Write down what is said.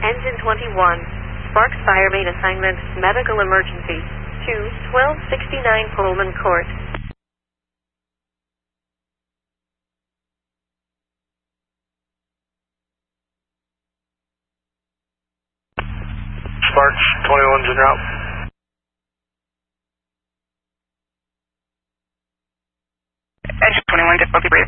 Engine 21. Sparks Fire Main Assignment, Medical Emergency, to 1269 Pullman Court. Sparks 21's en route. Engine 21, difficulty breathing.